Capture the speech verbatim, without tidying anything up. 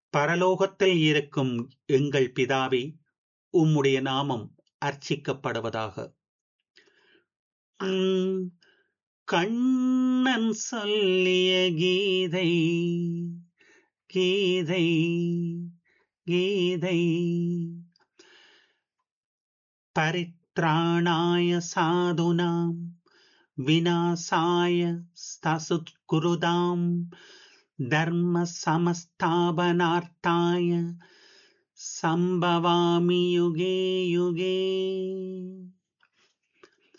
பரலோகத்தில் இருக்கும் எங்கள் பிதாவே, உம்முடைய நாமம் அர்ச்சிக்கப்படுவதாக. உம் கண்ணன் சொல்லிய கீதை கீதை கீதை பரித்ராணாய சாதுனாம் விநாசாய ஸ்தசுத்குருதாம் தர்ம சமஸ்தாபனார்த்தாய சம்பவாமி யுகே யுகே.